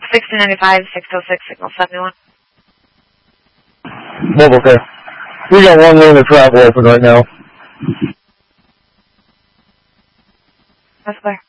1695, 606, signal 71. Mobile care. We got one lane of travel open right now. That's clear.